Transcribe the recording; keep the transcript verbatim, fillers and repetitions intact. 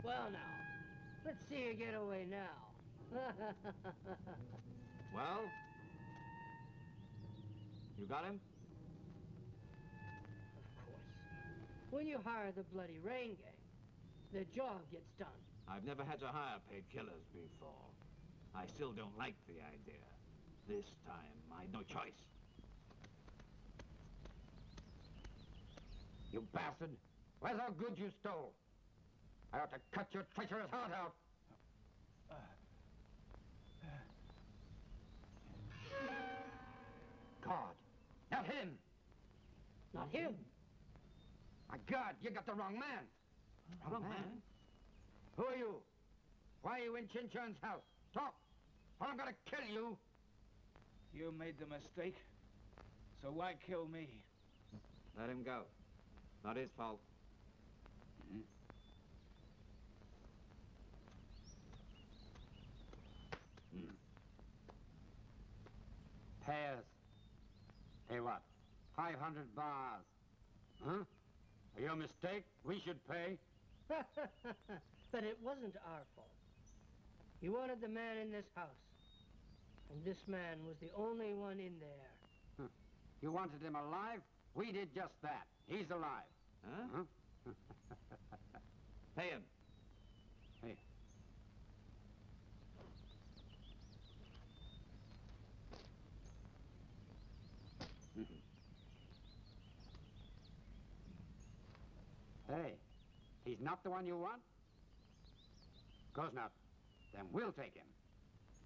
Well, now, let's see you get away now. Well? You got him? Of course. When you hire the Bloody Rain Gang, the job gets done. I've never had to hire paid killers before. I still don't like the idea. This time, I had no choice. You bastard! Where's our goods you stole? I ought to cut your treacherous heart out. God, not him! Not him. My God, you got the wrong man. Wrong, wrong man? man? Who are you? Why are you in Chinchon's house? Talk, or I'm gonna kill you. You made the mistake, so why kill me? Let him go. Not his fault. Mm-hmm. Mm. Pay us. Pay what? five hundred bars. Huh? Your mistake, we should pay. But it wasn't our fault. You wanted the man in this house. And this man was the only one in there. Huh. You wanted him alive? We did just that. He's alive. Huh? Huh? Pay him. Hey. Hey, he's not the one you want? Of course not. Then we'll take him.